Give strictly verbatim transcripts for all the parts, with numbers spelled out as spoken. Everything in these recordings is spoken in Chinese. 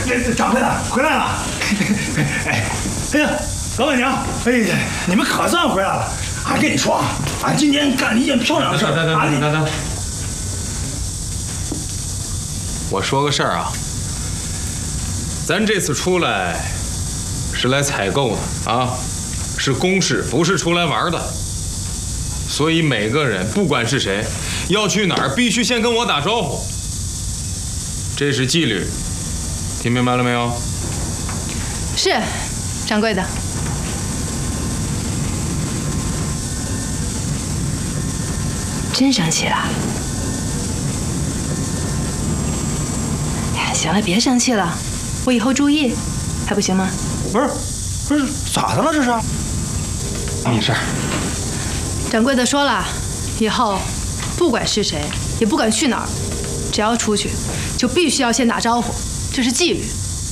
这掌柜的回来了。哎，哎呀，老板娘，哎呀，你们可算回来了。俺跟你说啊，俺今天干了一件漂亮的事儿。 等等等等等，我说个事儿啊，咱这次出来是来采购的啊，是公事，不是出来玩的。所以每个人不管是谁，要去哪儿必须先跟我打招呼，这是纪律，听明白了没有？ 是，掌柜的。真生气了？哎呀，行了，别生气了，我以后注意，还不行吗？ 不是，不是，咋的了这是？ 没事。 掌柜的说了，以后不管是谁，也不管去哪儿，只要出去，就必须要先打招呼，这是纪律。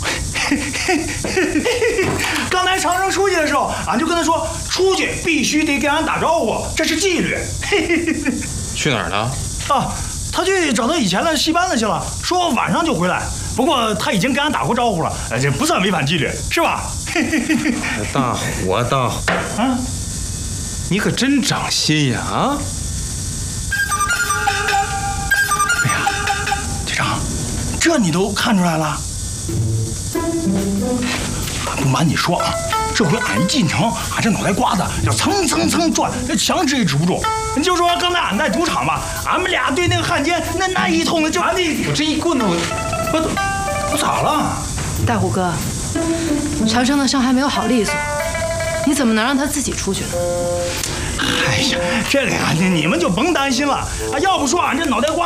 刚才长生出去的时候，俺就跟他说，出去必须得跟俺打招呼，这是纪律。 去哪儿呢？ 啊，他去找他以前的戏班子去了，说晚上就回来。不过他已经跟俺打过招呼了，这不算违反纪律，是吧？ 大虎啊，大虎啊， 你可真长心呀啊！ 哎呀，局长，这你都看出来了？不瞒你说啊，这回俺一进城，俺这脑袋瓜子要蹭蹭蹭转，这墙纸也止不住。你就说刚才俺在赌场吧，俺们俩对那个汉奸那那一通的就俺你我这一棍子我我我咋了？ 大虎哥，长生的伤还没有好利索，你怎么能让他自己出去呢？ 哎呀，这个呀，你你们就甭担心了啊！要不说俺这脑袋瓜